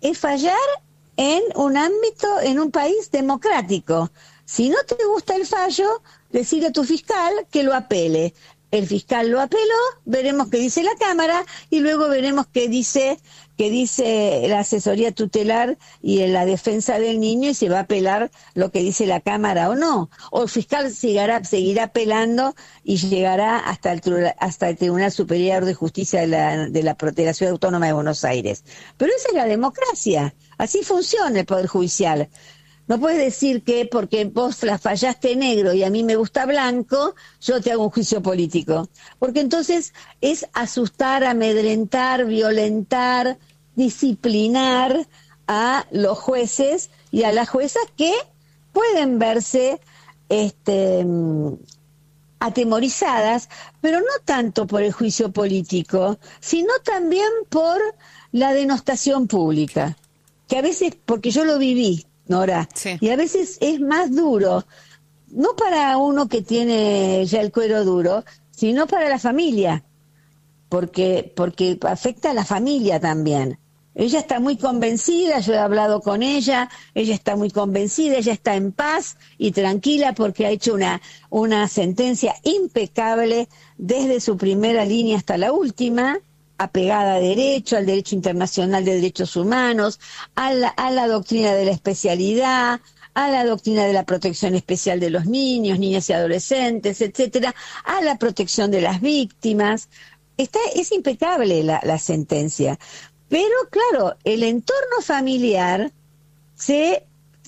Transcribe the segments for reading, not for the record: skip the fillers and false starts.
es fallar en un ámbito, en un país democrático. Si no te gusta el fallo, decirle a tu fiscal que lo apele. El fiscal lo apeló, veremos qué dice la Cámara y luego veremos qué dice la asesoría tutelar y la defensa del niño, y si va a apelar lo que dice la Cámara o no. O el fiscal seguirá apelando y llegará hasta el Tribunal Superior de Justicia de la Ciudad Autónoma de Buenos Aires. Pero esa es la democracia, así funciona el Poder Judicial. No puedes decir que porque vos la fallaste negro y a mí me gusta blanco, yo te hago un juicio político. Porque entonces es asustar, amedrentar, violentar, disciplinar a los jueces y a las juezas que pueden verse atemorizadas, pero no tanto por el juicio político, sino también por la denostación pública. Que a veces, porque yo lo viví, Nora, sí. Y a veces es más duro, no para uno que tiene ya el cuero duro, sino para la familia, porque afecta a la familia también. Ella está muy convencida, yo he hablado con ella está muy convencida, ella está en paz y tranquila porque ha hecho una sentencia impecable desde su primera línea hasta la última, apegada a derecho, al derecho internacional de derechos humanos, a la doctrina de la especialidad, a la doctrina de la protección especial de los niños, niñas y adolescentes, etcétera, a la protección de las víctimas. Es impecable la sentencia. Pero claro, el entorno familiar se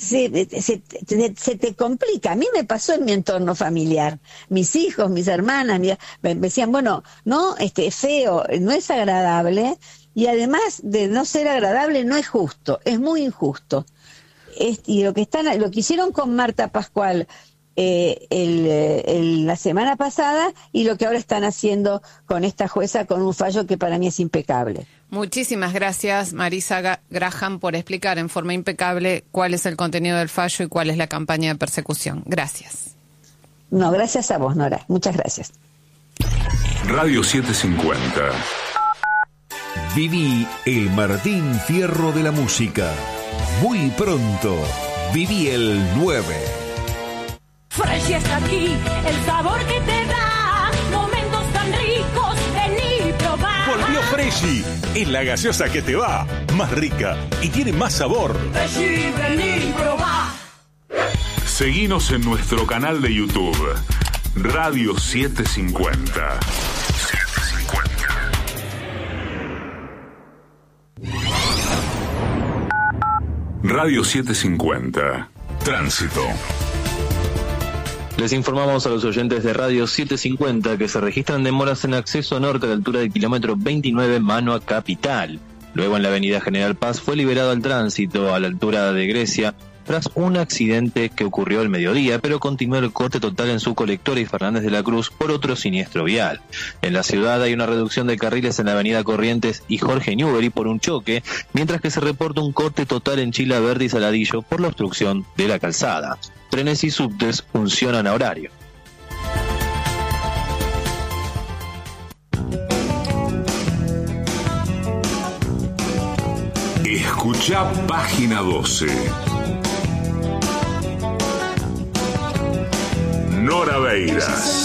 te complica. A mí me pasó en mi entorno familiar. Mis hijos, mis hermanas me decían, bueno, no, es feo, no es agradable, y además de no ser agradable, no es justo, es muy injusto. Y lo que hicieron con Marta Pascual la semana pasada, y lo que ahora están haciendo con esta jueza, con un fallo que para mí es impecable. Muchísimas gracias, Marisa Graham, por explicar en forma impecable cuál es el contenido del fallo y cuál es la campaña de persecución. Gracias. No, gracias a vos, Nora. Muchas gracias. Radio 750. Viví el Martín Fierro de la música. Muy pronto, viví el 9. Fresh está aquí, el sabor que te da momentos tan ricos, vení y probá. Volvió Freshy, es la gaseosa que te va, más rica y tiene más sabor. Freshy, vení y probá. Seguinos en nuestro canal de YouTube, Radio 750. Radio 750. Tránsito. Les informamos a los oyentes de Radio 750 que se registran demoras en acceso norte a la altura del kilómetro 29 mano a Capital. Luego en la avenida General Paz fue liberado el tránsito a la altura de Grecia tras un accidente que ocurrió al mediodía, pero continuó el corte total en su colectora y Fernández de la Cruz por otro siniestro vial. En la ciudad hay una reducción de carriles en la avenida Corrientes y Jorge Newbery por un choque, mientras que se reporta un corte total en Chila Verde y Saladillo por la obstrucción de la calzada. Trenes y subtes funcionan a horario. Escucha Página 12. Nora Beiras.